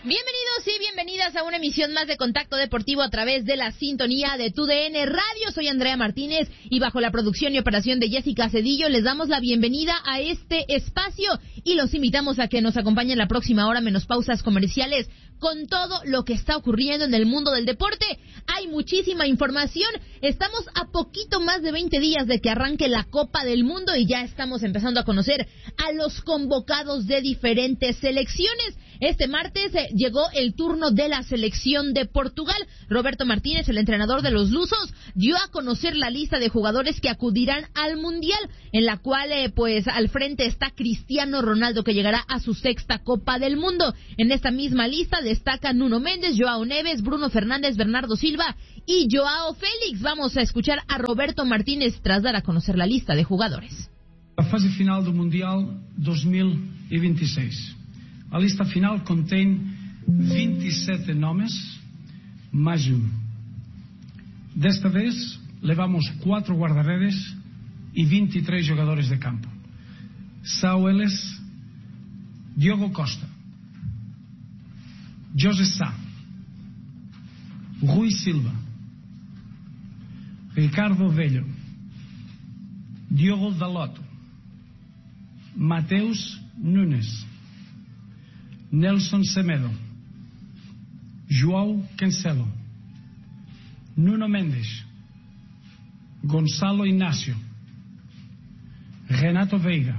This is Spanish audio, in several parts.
Bienvenidos y bienvenidas a una emisión más de Contacto Deportivo a través de la sintonía de TUDN Radio. Soy Andrea Martínez y bajo la producción y operación de Jessica Cedillo les damos la bienvenida a este espacio y los invitamos a que nos acompañen la próxima hora menos pausas comerciales con todo lo que está ocurriendo en el mundo del deporte. Hay muchísima información. Estamos a poquito más de 20 días de que arranque la Copa del Mundo y ya estamos empezando a conocer a los convocados de diferentes selecciones. Este martes llegó el turno de la selección de Portugal. Roberto Martínez, el entrenador de los lusos, dio a conocer la lista de jugadores que acudirán al Mundial, en la cual pues al frente está Cristiano Ronaldo, que llegará a su sexta Copa del Mundo. En esta misma lista destacan Nuno Méndez, Joao Neves, Bruno Fernández, Bernardo Silva y Joao Félix. Vamos a escuchar a Roberto Martínez tras dar a conocer la lista de jugadores. A fase final do Mundial 2026. A lista final contém 27 nomes, mais um. Desta vez, levamos 4 guarda-redes e 23 jogadores de campo. São eles Diogo Costa, José Sá, Rui Silva, Ricardo Velho, Diogo Dalot, Mateus Nunes, Nelson Semedo, João Cancelo, Nuno Mendes, Gonçalo Inácio, Renato Veiga,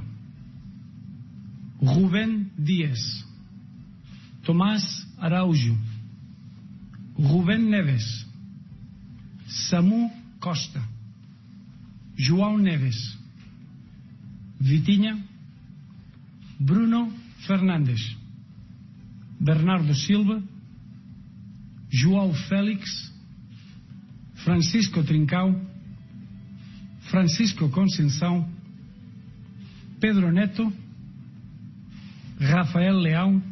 Rubén Díaz, Tomás Araújo, Rubén Neves, Samu Costa, João Neves, Vitinha, Bruno Fernandes, Bernardo Silva, João Félix, Francisco Trincão, Francisco Conceição, Pedro Neto, Rafael Leão,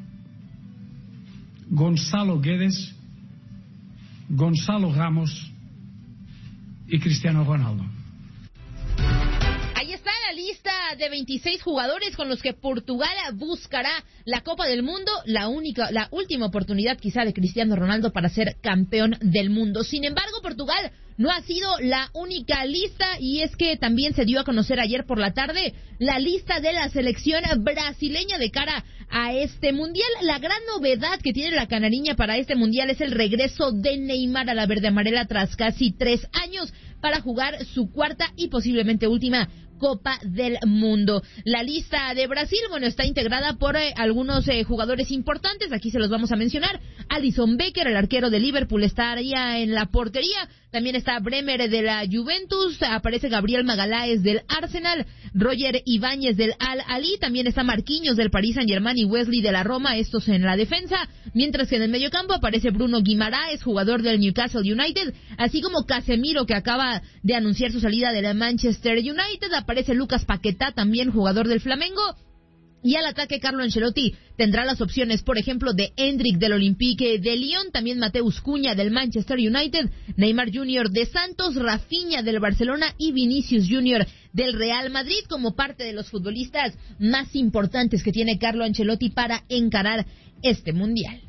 Gonçalo Guedes, Gonçalo Ramos y Cristiano Ronaldo. Ahí está la lista de 26 jugadores con los que Portugal buscará la Copa del Mundo, la última oportunidad quizá de Cristiano Ronaldo para ser campeón del mundo. Sin embargo, Portugal no ha sido la única lista y es que también se dio a conocer ayer por la tarde la lista de la selección brasileña de cara a este mundial. La gran novedad que tiene la canariña para este mundial es el regreso de Neymar a la verde amarela tras casi 3 años para jugar su cuarta y posiblemente última Copa del Mundo. La lista de Brasil, está integrada por algunos jugadores importantes. Aquí se los vamos a mencionar. Alisson Becker, el arquero de Liverpool, estaría en la portería. También está Bremer de la Juventus. Aparece Gabriel Magalhães del Arsenal. Roger Ibáñez del Al-Ahly. También está Marquinhos del Paris Saint-Germain y Wesley de la Roma. Estos en la defensa. Mientras que en el mediocampo aparece Bruno Guimaraes, jugador del Newcastle United. Así como Casemiro, que acaba de anunciar su salida de la Manchester United. Aparece Lucas Paquetá, también jugador del Flamengo. Y al ataque, Carlo Ancelotti tendrá las opciones, por ejemplo, de Endrick del Olympique de Lyon, también Mateus Cunha del Manchester United, Neymar Jr. de Santos, Rafinha del Barcelona y Vinicius Jr. del Real Madrid, como parte de los futbolistas más importantes que tiene Carlo Ancelotti para encarar este mundial.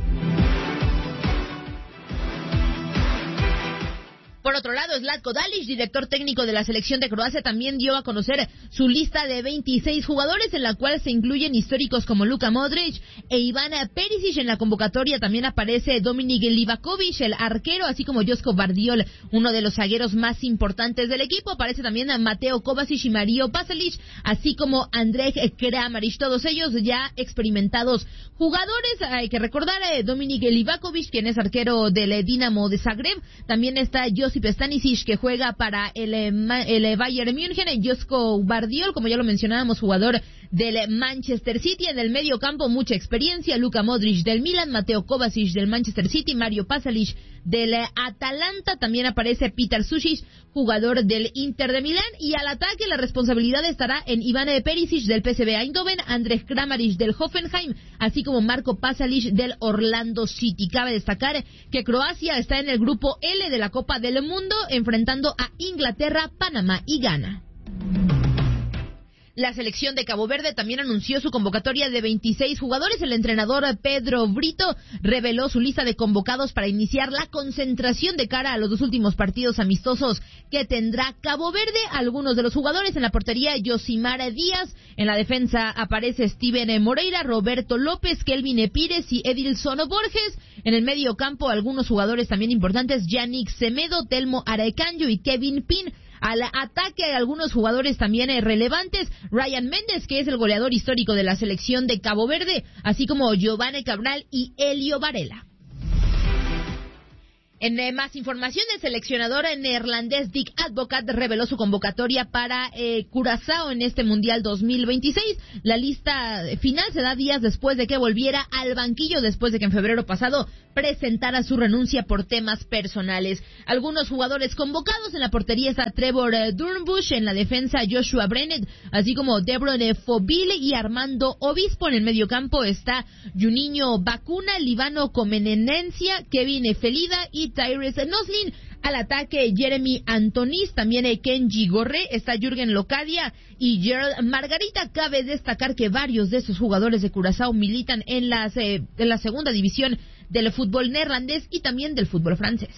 Por otro lado, Zlatko Dalic, director técnico de la selección de Croacia, también dio a conocer su lista de 26 jugadores, en la cual se incluyen históricos como Luka Modric e Ivan Perisic. En la convocatoria también aparece Dominik Livakovic, el arquero, así como Josko Vardiol, uno de los zagueros más importantes del equipo. Aparece también a Mateo Kovacic y Mario Pasalic, así como Andrej Kramaric, todos ellos ya experimentados jugadores. Hay que recordar Dominik Livakovic, quien es arquero del Dinamo de Zagreb. También está Josip Stanisic, que juega para el Bayern München. Josko Vardiol, como ya lo mencionábamos, jugador del Manchester City. En el medio campo, mucha experiencia. Luka Modric del Milan, Mateo Kovacic del Manchester City, Mario Pasalic del Atalanta. También aparece Petar Sušić, jugador del Inter de Milán. Y al ataque la responsabilidad estará en Ivan Perisic del PSV Eindhoven, Andrej Kramaric del Hoffenheim, así como Marco Pasalic del Orlando City. Cabe destacar que Croacia está en el grupo L de la Copa del Mundo, enfrentando a Inglaterra, Panamá y Ghana. La selección de Cabo Verde también anunció su convocatoria de 26 jugadores. El entrenador Pedro Brito reveló su lista de convocados para iniciar la concentración de cara a los 2 últimos partidos amistosos que tendrá Cabo Verde. Algunos de los jugadores: en la portería, Yosimar Díaz; en la defensa aparece Steven Moreira, Roberto López, Kelvin Pires y Edilson Borges. En el medio campo, algunos jugadores también importantes: Yannick Semedo, Telmo Araecanyo y Kevin Pin. Al ataque hay algunos jugadores también relevantes: Ryan Méndez, que es el goleador histórico de la selección de Cabo Verde, así como Giovanni Cabral y Elio Varela. En más información, el seleccionador neerlandés Dick Advocaat reveló su convocatoria para Curazao en este Mundial 2026. La lista final se da días después de que volviera al banquillo, después de que en febrero pasado presentara su renuncia por temas personales. Algunos jugadores convocados: en la portería está Trevor Dornbush; en la defensa Joshua Brennet, así como Debron Fobile y Armando Obispo. En el mediocampo está Juninho Bacuna, Libano Comenenencia, Kevin Felida y Tyrese Noslin. Al ataque, Jeremy Antonis, también Kenji Gorré, está Jürgen Locadia y Gerald Margarita. Cabe destacar que varios de esos jugadores de Curazao militan en la segunda división del fútbol neerlandés y también del fútbol francés.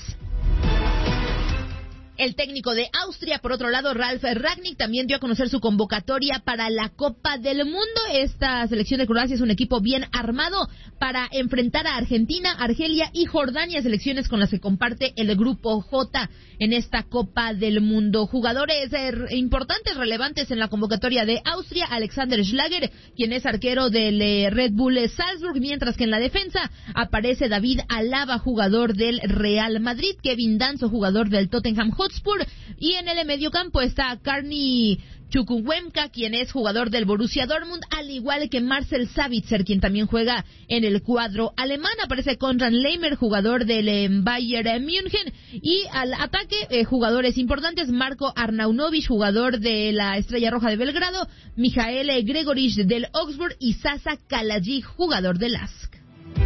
El técnico de Austria, por otro lado, Ralf Rangnick, también dio a conocer su convocatoria para la Copa del Mundo. Esta selección de Croacia es un equipo bien armado para enfrentar a Argentina, Argelia y Jordania, selecciones con las que comparte el grupo J en esta Copa del Mundo. Jugadores importantes, relevantes en la convocatoria de Austria: Alexander Schlager, quien es arquero del Red Bull Salzburg, mientras que en la defensa aparece David Alaba, jugador del Real Madrid; Kevin Danso, jugador del Tottenham Hotspur, y en el mediocampo está Karni Chukwuemeka, quien es jugador del Borussia Dortmund, al igual que Marcel Sabitzer, quien también juega en el cuadro alemán. Aparece Konrad Laimer, jugador del Bayern München, y al ataque jugadores importantes: Marko Arnautovic, jugador de la Estrella Roja de Belgrado; Michael Gregorich del Augsburg y Sasa Kalajic, jugador del LASK.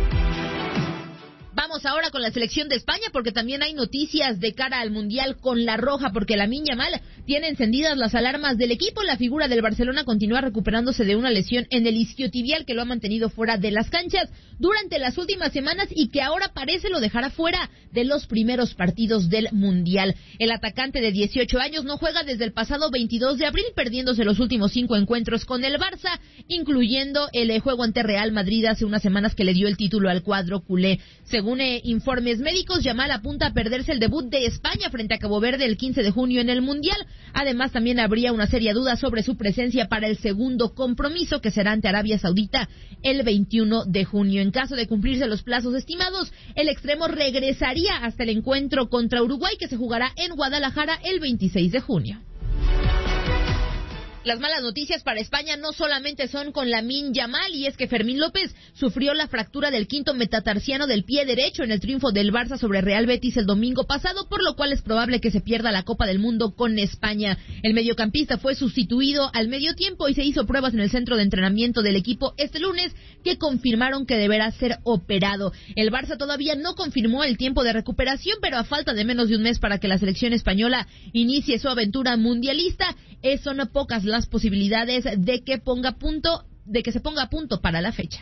Vamos ahora con la selección de España, porque también hay noticias de cara al Mundial con la roja, porque Lamine Yamal tiene encendidas las alarmas del equipo. La figura del Barcelona continúa recuperándose de una lesión en el isquiotibial que lo ha mantenido fuera de las canchas durante las últimas semanas y que ahora parece lo dejará fuera de los primeros partidos del Mundial. El atacante de 18 años no juega desde el pasado 22 de abril, perdiéndose los últimos 5 encuentros con el Barça, incluyendo el juego ante Real Madrid hace unas semanas que le dio el título al cuadro culé. Según informes médicos, Yamal apunta a perderse el debut de España frente a Cabo Verde el 15 de junio en el Mundial. Además, también habría una seria duda sobre su presencia para el segundo compromiso, que será ante Arabia Saudita el 21 de junio. En caso de cumplirse los plazos estimados, el extremo regresaría hasta el encuentro contra Uruguay, que se jugará en Guadalajara el 26 de junio. Las malas noticias para España no solamente son con Lamine Yamal, y es que Fermín López sufrió la fractura del quinto metatarsiano del pie derecho en el triunfo del Barça sobre Real Betis el domingo pasado, por lo cual es probable que se pierda la Copa del Mundo con España. El mediocampista fue sustituido al medio tiempo y se hizo pruebas en el centro de entrenamiento del equipo este lunes, que confirmaron que deberá ser operado. El Barça todavía no confirmó el tiempo de recuperación, pero a falta de menos de un mes para que la selección española inicie su aventura mundialista, son pocas las posibilidades de que se ponga a punto para la fecha.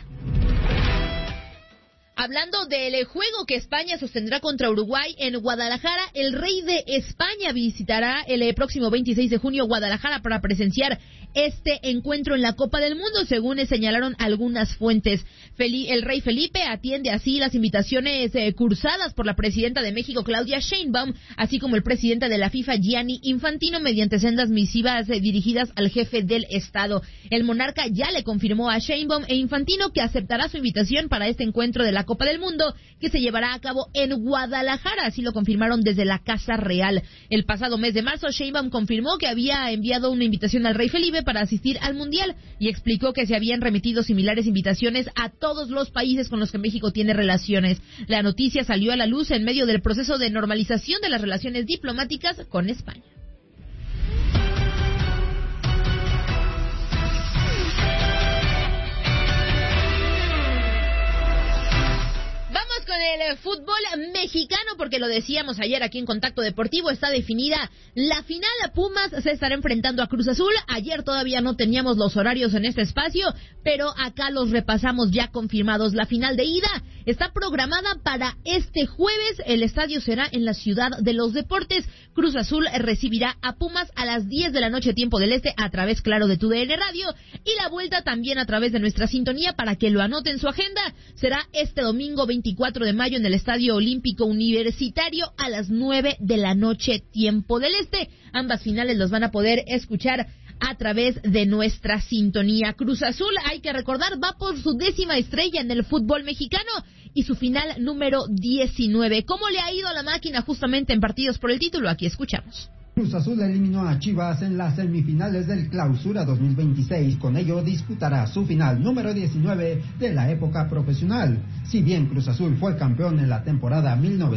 Hablando del juego que España sostendrá contra Uruguay en Guadalajara, el rey de España visitará el próximo 26 de junio Guadalajara para presenciar este encuentro en la Copa del Mundo, según señalaron algunas fuentes. El rey Felipe atiende así las invitaciones cursadas por la presidenta de México, Claudia Sheinbaum, así como el presidente de la FIFA, Gianni Infantino, mediante sendas misivas dirigidas al jefe del Estado. El monarca ya le confirmó a Sheinbaum e Infantino que aceptará su invitación para este encuentro de la Copa del Mundo, que se llevará a cabo en Guadalajara. Así lo confirmaron desde la Casa Real. El pasado mes de marzo, Sheinbaum confirmó que había enviado una invitación al rey Felipe para asistir al Mundial y explicó que se habían remitido similares invitaciones a todos los países con los que México tiene relaciones. La noticia salió a la luz en medio del proceso de normalización de las relaciones diplomáticas con España. Con el fútbol mexicano, porque lo decíamos ayer aquí en Contacto Deportivo, está definida la final. Pumas se estará enfrentando a Cruz Azul. Ayer todavía no teníamos los horarios en este espacio, pero acá los repasamos ya confirmados. La final de ida está programada para este jueves. El estadio será en la Ciudad de los Deportes. Cruz Azul recibirá a Pumas a las 10 de la noche, tiempo del este, a través, claro, de TUDN Radio. Y la vuelta también a través de nuestra sintonía, para que lo anoten en su agenda. Será este domingo 24 de mayo en el Estadio Olímpico Universitario a las 9 de la noche, tiempo del este. Ambas finales los van a poder escuchar a través de nuestra sintonía. Cruz Azul, hay que recordar, va por su 10ª estrella en el fútbol mexicano y su final número 19. ¿Cómo le ha ido a la máquina justamente en partidos por el título? Aquí escuchamos. Cruz Azul eliminó a Chivas en las semifinales del Clausura 2026. Con ello disputará su final número 19 de la época profesional. Si bien Cruz Azul fue campeón en la temporada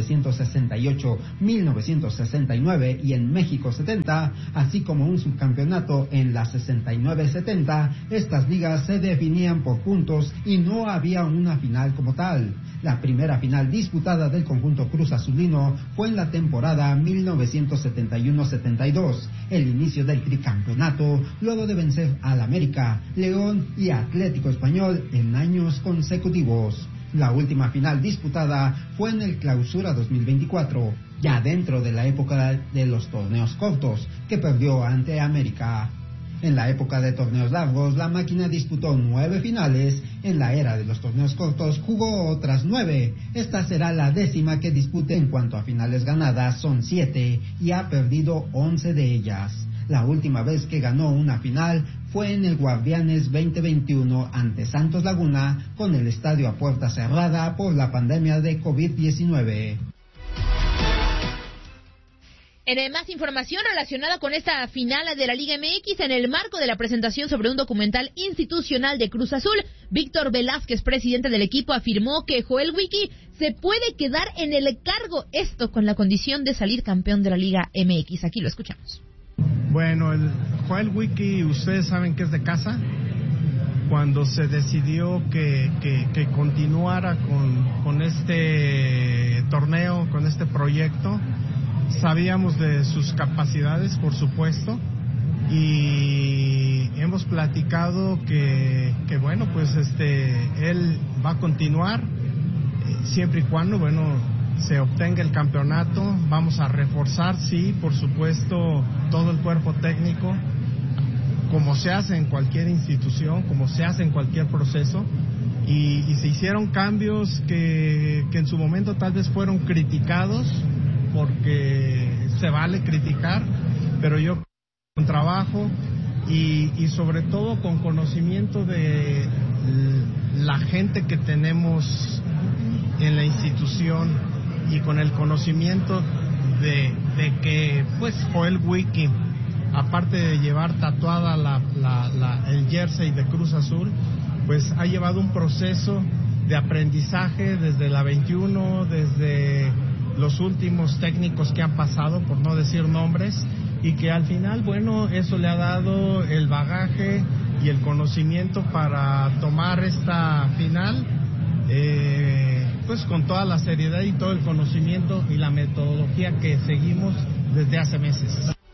1968-1969 y en México 70, así como un subcampeonato en la 69-70, estas ligas se definían por puntos y no había una final como tal. La primera final disputada del conjunto cruz azulino fue en la temporada 1971-72, el inicio del tricampeonato, luego de vencer al América, León y Atlético Español en años consecutivos. La última final disputada fue en el Clausura 2024, ya dentro de la época de los torneos cortos, que perdió ante América. En la época de torneos largos, la máquina disputó 9 finales. En la era de los torneos cortos, jugó otras 9. Esta será la 10ª que dispute. En cuanto a finales ganadas, son 7 y ha perdido 11 de ellas. La última vez que ganó una final fue en el Guardianes 2021 ante Santos Laguna, con el estadio a puerta cerrada por la pandemia de COVID-19. En más información relacionada con esta final de la Liga MX, en el marco de la presentación sobre un documental institucional de Cruz Azul, Víctor Velázquez, presidente del equipo, afirmó que Joel Wiki se puede quedar en el cargo, esto con la condición de salir campeón de la Liga MX. Aquí lo escuchamos. Bueno, el Joel Wiki, ustedes saben que es de casa. Cuando se decidió que continuara con este torneo, con este proyecto, sabíamos de sus capacidades, por supuesto, y hemos platicado que bueno, pues él va a continuar siempre y cuando, bueno, se obtenga el campeonato. Vamos a reforzar, sí, por supuesto, todo el cuerpo técnico, como se hace en cualquier institución, como se hace en cualquier proceso, y se hicieron cambios que en su momento tal vez fueron criticados, porque se vale criticar, pero yo con trabajo y sobre todo con conocimiento de la gente que tenemos en la institución y con el conocimiento de que pues Joel Wiki, aparte de llevar tatuada el jersey de Cruz Azul, pues ha llevado un proceso de aprendizaje desde la 21, desde los últimos técnicos que han pasado, por no decir nombres, y que al final, bueno, eso le ha dado el bagaje y el conocimiento para tomar esta final, pues con toda la seriedad y todo el conocimiento y la metodología que seguimos desde hace meses.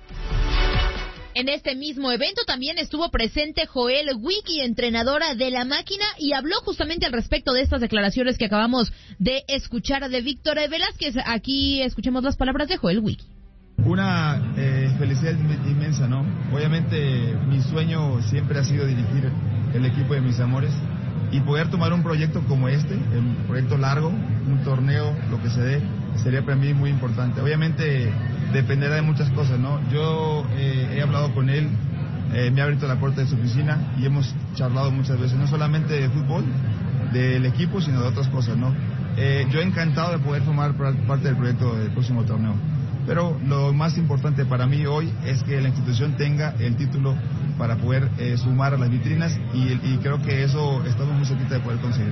En este mismo evento también estuvo presente Joel Wiki, entrenadora de la máquina, y habló justamente al respecto de estas declaraciones que acabamos de escuchar de Víctor Velázquez. Aquí escuchemos las palabras de Joel Wiki. Una felicidad inmensa, ¿no? Obviamente mi sueño siempre ha sido dirigir el equipo de mis amores y poder tomar un proyecto como este, un proyecto largo, un torneo, lo que se dé, sería para mí muy importante. Obviamente dependerá de muchas cosas, ¿no? Yo he hablado con él, me ha abierto la puerta de su oficina y hemos charlado muchas veces, no solamente de fútbol, del equipo, sino de otras cosas, ¿no? Yo encantado de poder formar parte del proyecto del próximo torneo. Pero lo más importante para mí hoy es que la institución tenga el título para poder sumar a las vitrinas y creo que eso estamos muy cerquita de poder conseguir.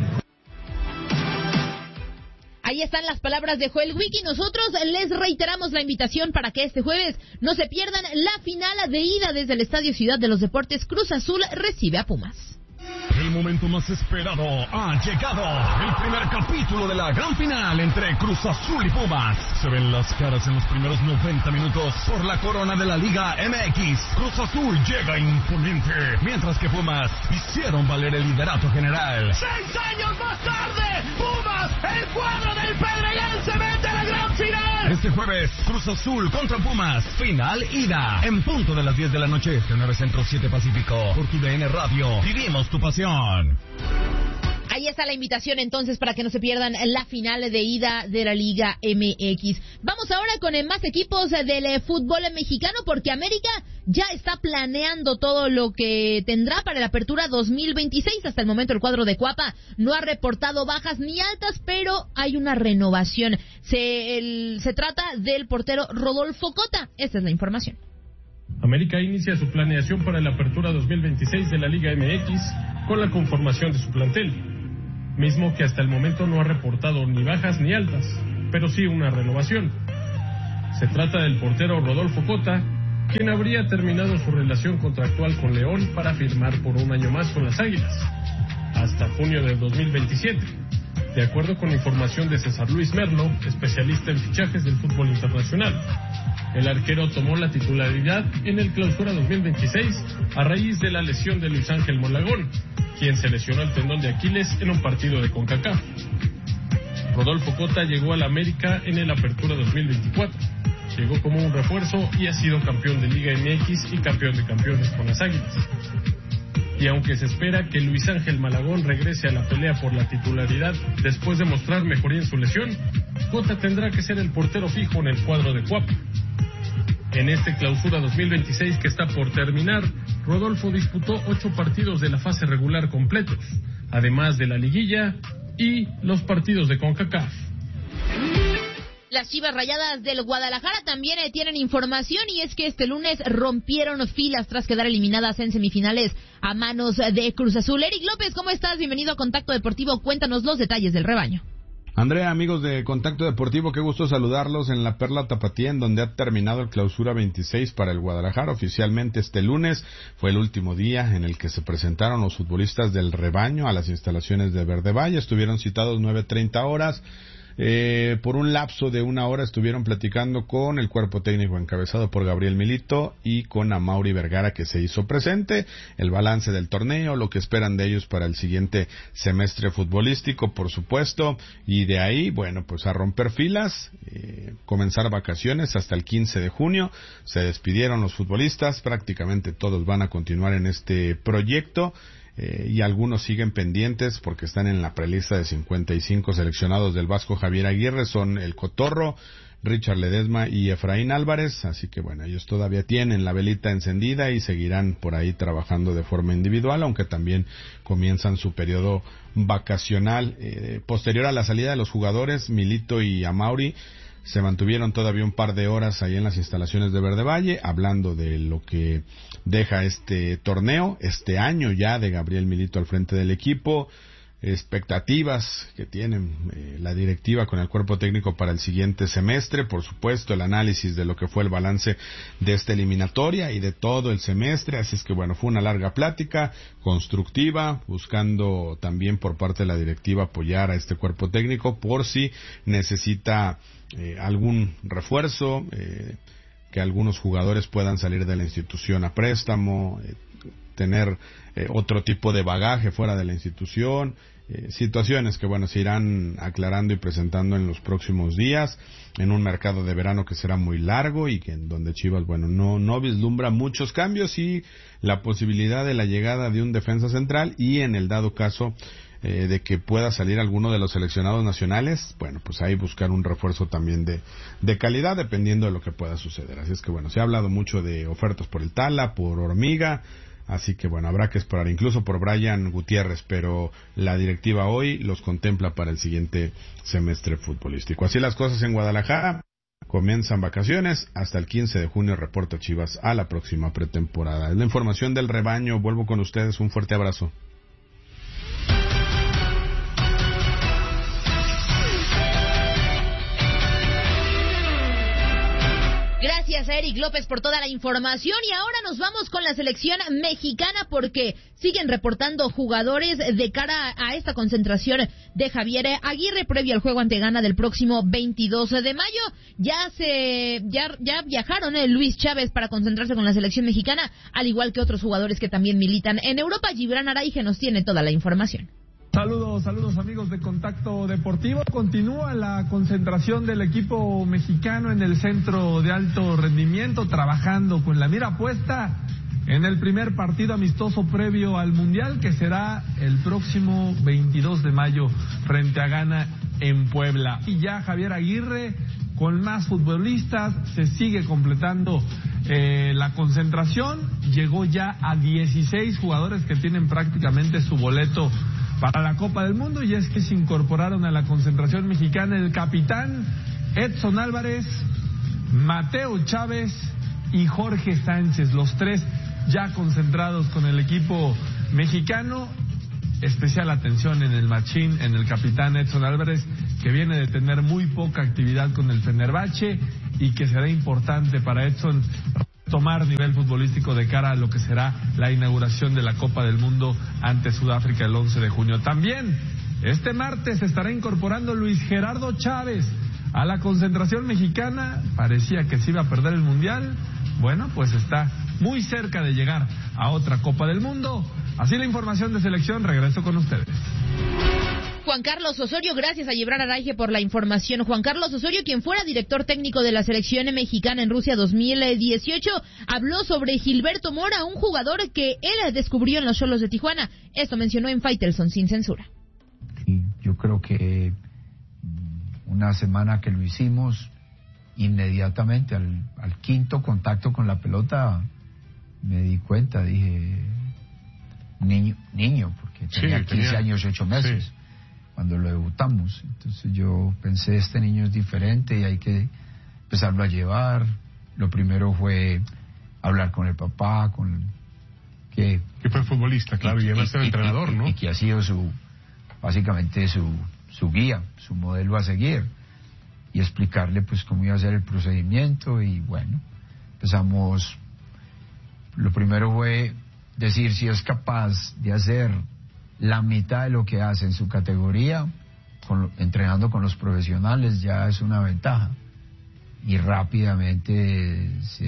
Ahí están las palabras de Joel Wiki. Nosotros les reiteramos la invitación para que este jueves no se pierdan la final de ida desde el Estadio Ciudad de los Deportes. Cruz Azul recibe a Pumas. El momento más esperado ha llegado. El primer capítulo de la gran final entre Cruz Azul y Pumas. Se ven las caras en los primeros 90 minutos por la corona de la Liga MX. Cruz Azul llega imponente, mientras que Pumas hicieron valer el liderato general. 6 años más tarde, Pumas, el cuadro del Pedregal, se mete a la gran final. Este jueves, Cruz Azul contra Pumas, final ida, en punto de las 10 de la noche, de 9 Centro 7 Pacífico, por tu DN Radio. Vivimos tu pasión. Ahí está la invitación entonces para que no se pierdan la final de ida de la Liga MX. Vamos ahora con más equipos del fútbol mexicano, porque América ya está planeando todo lo que tendrá para la apertura 2026. Hasta el momento el cuadro de Cuapa no ha reportado bajas ni altas, pero hay una renovación. Se trata del portero Rodolfo Cota. Esta es la información. América inicia su planeación para la apertura 2026 de la Liga MX con la conformación de su plantel, mismo que hasta el momento no ha reportado ni bajas ni altas, pero sí una renovación. Se trata del portero Rodolfo Cota, quien habría terminado su relación contractual con León para firmar por un año más con las Águilas, hasta junio del 2027, de acuerdo con información de César Luis Merlo, especialista en fichajes del fútbol internacional. El arquero tomó la titularidad en el Clausura 2026 a raíz de la lesión de Luis Ángel Malagón, quien se lesionó el tendón de Aquiles en un partido de CONCACAF. Rodolfo Cota llegó a la América en el Apertura 2024. Llegó como un refuerzo y ha sido campeón de Liga MX y campeón de campeones con las Águilas. Y aunque se espera que Luis Ángel Malagón regrese a la pelea por la titularidad después de mostrar mejoría en su lesión, Cota tendrá que ser el portero fijo en el cuadro de Cuapa. En este Clausura 2026 que está por terminar, Rodolfo disputó 8 partidos de la fase regular completos, además de la liguilla y los partidos de CONCACAF. Las Chivas Rayadas del Guadalajara también tienen información, y es que este lunes rompieron filas tras quedar eliminadas en semifinales a manos de Cruz Azul. Eric López, ¿cómo estás? Bienvenido a Contacto Deportivo. Cuéntanos los detalles del rebaño. Andrea, amigos de Contacto Deportivo, qué gusto saludarlos en la Perla Tapatía, en donde ha terminado el Clausura 26 para el Guadalajara. Oficialmente este lunes fue el último día en el que se presentaron los futbolistas del rebaño a las instalaciones de Verde Valle. Estuvieron citados 9:30 horas. Por un lapso de 1 hora estuvieron platicando con el cuerpo técnico encabezado por Gabriel Milito y con Amaury Vergara, que se hizo presente, el balance del torneo, lo que esperan de ellos para el siguiente semestre futbolístico, por supuesto, y de ahí, bueno, pues a romper filas, comenzar vacaciones hasta el 15 de junio, se despidieron los futbolistas, prácticamente todos van a continuar en este proyecto. Y algunos siguen pendientes porque están en la prelista de 55 seleccionados del Vasco Javier Aguirre. Son el Cotorro, Richard Ledesma y Efraín Álvarez, así que bueno, ellos todavía tienen la velita encendida y seguirán por ahí trabajando de forma individual, aunque también comienzan su periodo vacacional. Posterior a la salida de los jugadores, Milito y Amaury se mantuvieron todavía un par de horas ahí en las instalaciones de Verde Valle, hablando de lo que deja este torneo, este año ya de Gabriel Milito al frente del equipo, expectativas que tienen la directiva con el cuerpo técnico para el siguiente semestre, por supuesto el análisis de lo que fue el balance de esta eliminatoria y de todo el semestre. Así es que bueno, fue una larga plática constructiva, buscando también por parte de la directiva apoyar a este cuerpo técnico por si necesita algún refuerzo, que algunos jugadores puedan salir de la institución a préstamo, tener otro tipo de bagaje fuera de la institución, situaciones que bueno se irán aclarando y presentando en los próximos días, en un mercado de verano que será muy largo y que en donde Chivas bueno no vislumbra muchos cambios y la posibilidad de la llegada de un defensa central, y en el dado caso de que pueda salir alguno de los seleccionados nacionales, bueno, pues ahí buscar un refuerzo también de calidad, dependiendo de lo que pueda suceder. Así es que bueno, se ha hablado mucho de ofertas por el Tala, por Hormiga, así que bueno, habrá que esperar, incluso por Brian Gutiérrez, pero la directiva hoy los contempla para el siguiente semestre futbolístico. Así las cosas en Guadalajara. Comienzan vacaciones, hasta el 15 de junio reporta Chivas a la próxima pretemporada. Es la información del rebaño, vuelvo con ustedes, un fuerte abrazo. Gracias a Eric López por toda la información. Y ahora nos vamos con la selección mexicana porque siguen reportando jugadores de cara a esta concentración de Javier Aguirre previo al juego ante Ghana del próximo 22 de mayo. Ya viajaron Luis Chávez para concentrarse con la selección mexicana, al igual que otros jugadores que también militan en Europa. Gibran Araige nos tiene toda la información. Saludos amigos de Contacto Deportivo. Continúa la concentración del equipo mexicano en el centro de alto rendimiento, trabajando con la mira puesta en el primer partido amistoso previo al Mundial, que será el próximo 22 de mayo frente a Ghana en Puebla. Y ya Javier Aguirre, con más futbolistas, se sigue completando la concentración. Llegó ya a 16 jugadores que tienen prácticamente su boleto para la Copa del Mundo, y es que se incorporaron a la concentración mexicana el capitán Edson Álvarez, Mateo Chávez y Jorge Sánchez, los tres ya concentrados con el equipo mexicano. Especial atención en el machín, en el capitán Edson Álvarez, que viene de tener muy poca actividad con el Fenerbahce y que será importante para Edson tomar nivel futbolístico de cara a lo que será la inauguración de la Copa del Mundo ante Sudáfrica el 11 de junio. También este martes se estará incorporando Luis Gerardo Chávez a la concentración mexicana. Parecía que se iba a perder el Mundial. Bueno, pues está muy cerca de llegar a otra Copa del Mundo. Así la información de selección. Regreso con ustedes. Juan Carlos Osorio, gracias a Gibran Araige por la información. Juan Carlos Osorio, quien fuera director técnico de la selección mexicana en Rusia 2018, habló sobre Gilberto Mora, un jugador que él descubrió en los Xolos de Tijuana. Esto mencionó en Faitelson sin censura. Yo creo que una semana que lo hicimos, inmediatamente al quinto contacto con la pelota, me di cuenta, dije, niño, porque tenía 15 años, 8 meses. Sí. Cuando lo debutamos. Entonces yo pensé, este niño es diferente y hay que empezarlo a llevar. Lo primero fue hablar con el papá, que fue futbolista, claro, y además era entrenador, ¿no? Y que ha sido básicamente su guía, su modelo a seguir, y explicarle pues cómo iba a ser el procedimiento. Y bueno, empezamos. Lo primero fue decir si es capaz de hacer la mitad de lo que hace en su categoría, entrenando con los profesionales, ya es una ventaja. Y rápidamente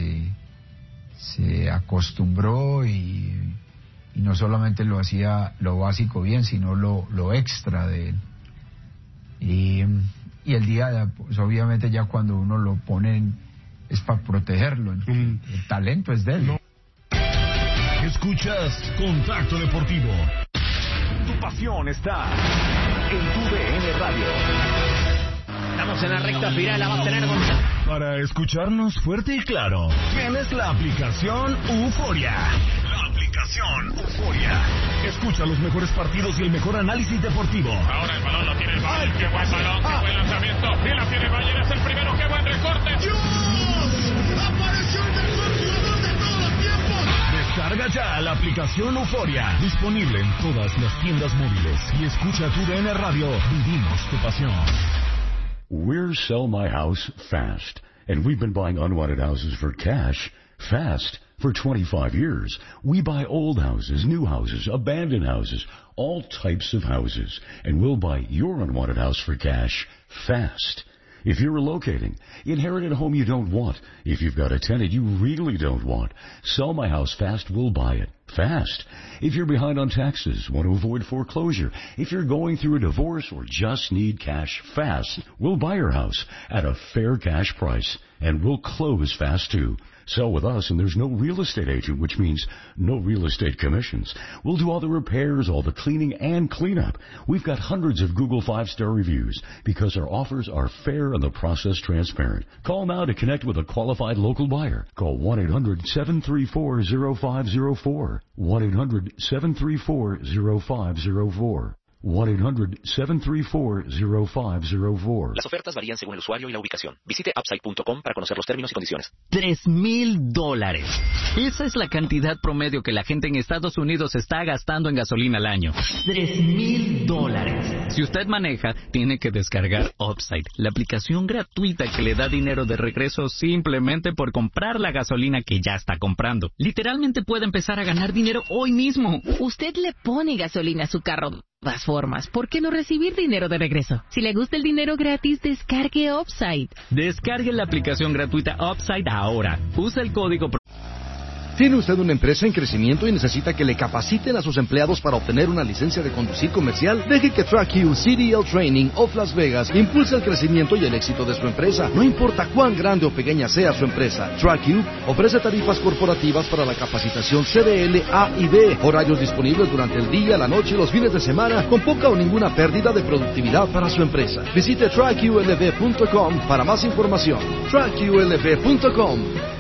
se acostumbró y no solamente lo hacía lo básico bien, sino lo extra de él. Y el día, pues obviamente ya cuando uno lo pone es para protegerlo. El talento es de él. Escuchas Contacto Deportivo. Tu pasión está en tu DN Radio. Estamos en la recta final, la va a tener Gonzalo. Para escucharnos fuerte y claro, tienes la aplicación Euforia. La aplicación Euforia. Escucha los mejores partidos y el mejor análisis deportivo. Ahora el balón lo tiene el Bayern. ¡Qué buen balón! ¡Qué buen lanzamiento! ¡Y la tiene el Bayern! ¡Es el primero! ¡Qué buen recorte! ¡Dios! ¡Apareció el mejor jugador de todos los tiempos! Descarga ya la aplicación Euforia. Disponible en todas las tiendas móviles. Y escucha tu DN Radio. Vivimos tu pasión. We're Sell My House Fast, and we've been buying unwanted houses for cash fast for 25 years. We buy old houses, new houses, abandoned houses, all types of houses, and we'll buy your unwanted house for cash fast. If you're relocating, inherited a home you don't want, if you've got a tenant you really don't want, Sell My House Fast will buy it fast. If you're behind on taxes, want to avoid foreclosure, if you're going through a divorce or just need cash fast, we'll buy your house at a fair cash price, and we'll close fast too. Sell with us, and there's no real estate agent, which means no real estate commissions. We'll do all the repairs, all the cleaning, and cleanup. We've got hundreds of Google 5-star reviews because our offers are fair and the process transparent. Call now to connect with a qualified local buyer. Call 1-800-734-0504. 1-800-734-0504. 1-800-734-0504. Las ofertas varían según el usuario y la ubicación. Visite upside.com para conocer los términos y condiciones. $3,000. Esa es la cantidad promedio que la gente en Estados Unidos está gastando en gasolina al año. $3,000. Si usted maneja, tiene que descargar Upside, la aplicación gratuita que le da dinero de regreso simplemente por comprar la gasolina que ya está comprando. Literalmente puede empezar a ganar dinero hoy mismo. Usted le pone gasolina a su carro. De todas formas, ¿por qué no recibir dinero de regreso? Si le gusta el dinero gratis, descargue Upside. Descargue la aplicación gratuita Upside ahora. Usa el código. ¿Tiene usted una empresa en crecimiento y necesita que le capaciten a sus empleados para obtener una licencia de conducir comercial? Deje que TrackU CDL Training of Las Vegas impulse el crecimiento y el éxito de su empresa. No importa cuán grande o pequeña sea su empresa, TrackU ofrece tarifas corporativas para la capacitación CDL A y B, horarios disponibles durante el día, la noche y los fines de semana, con poca o ninguna pérdida de productividad para su empresa. Visite TrackULV.com para más información. TrackULV.com.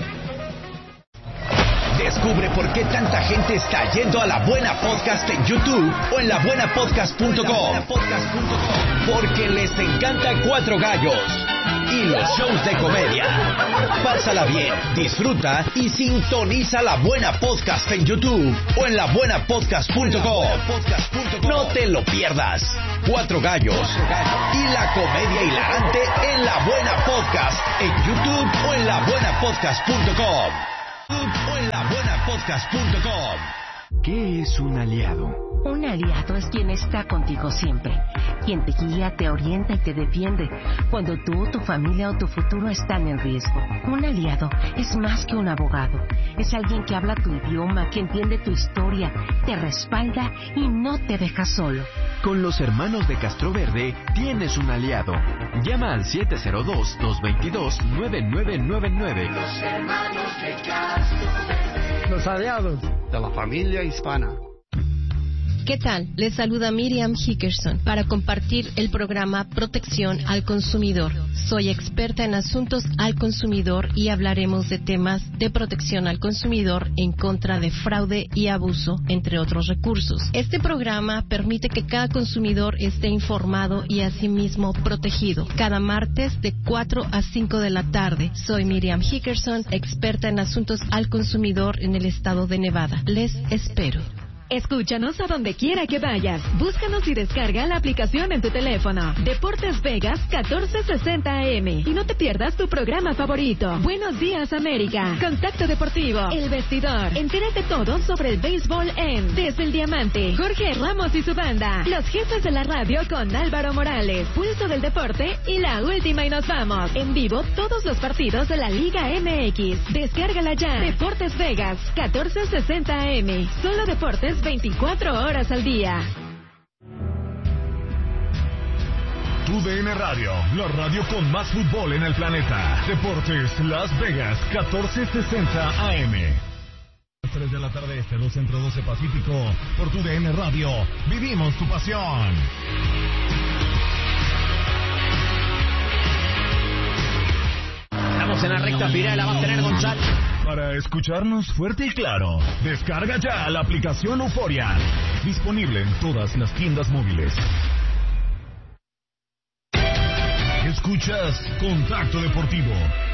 Descubre por qué tanta gente está yendo a La Buena Podcast en YouTube o en labuenapodcast.com. Porque les encanta Cuatro Gallos y los shows de comedia. Pásala bien, disfruta y sintoniza La Buena Podcast en YouTube o en labuenapodcast.com. No te lo pierdas. Cuatro Gallos y la comedia hilarante en La Buena Podcast en YouTube o en labuenapodcast.com. O en labuenapodcast.com. ¿Qué es un aliado? Un aliado es quien está contigo siempre, quien te guía, te orienta y te defiende cuando tú, tu familia o tu futuro están en riesgo. Un aliado es más que un abogado, es alguien que habla tu idioma, que entiende tu historia, te respalda y no te deja solo. Con los hermanos de Castroverde tienes un aliado. Llama al 702-222-9999. Los hermanos de Castroverde. Los aliados de la familia hispana. ¿Qué tal? Les saluda Miriam Hickerson para compartir el programa Protección al Consumidor. Soy experta en asuntos al consumidor y hablaremos de temas de protección al consumidor en contra de fraude y abuso, entre otros recursos. Este programa permite que cada consumidor esté informado y asimismo protegido. Cada martes de 4 a 5 de la tarde. Soy Miriam Hickerson, experta en asuntos al consumidor en el estado de Nevada. Les espero. Escúchanos a donde quiera que vayas. Búscanos y descarga la aplicación en tu teléfono. Deportes Vegas 1460 AM. Y no te pierdas tu programa favorito. Buenos días, América. Contacto Deportivo. El Vestidor. Entérate todo sobre el béisbol en Desde el Diamante. Jorge Ramos y su banda. Los jefes de la radio con Álvaro Morales. Pulso del Deporte y la última y nos vamos. En vivo todos los partidos de la Liga MX. Descárgala ya. Deportes Vegas 1460 AM. Solo deportes 24 horas al día. TUDN Radio, la radio con más fútbol en el planeta. Deportes Las Vegas, 1460 AM. 3 de la tarde, 2 Centro, 12 Pacífico. Por TUDN Radio, vivimos tu pasión. Estamos en la recta final, la va a tener Gonzalo. Para escucharnos fuerte y claro, descarga ya la aplicación Euforia. Disponible en todas las tiendas móviles. Escuchas Contacto Deportivo.